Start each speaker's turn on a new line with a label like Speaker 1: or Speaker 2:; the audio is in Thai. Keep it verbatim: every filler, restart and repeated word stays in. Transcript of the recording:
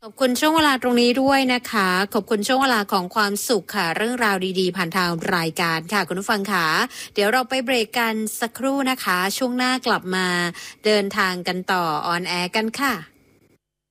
Speaker 1: ขอบคุณช่วงเวลาตรงนี้ด้วยนะคะขอบคุณช่วงเวลาของความสุขค่ะเรื่องราวดีๆผ่านทางรายการค่ะคุณผู้ฟังค่ะเดี๋ยวเราไปเบรกกันสักครู่นะคะช่วงหน้ากลับมาเดินทางกันต่อออนแอร์กันค่ะ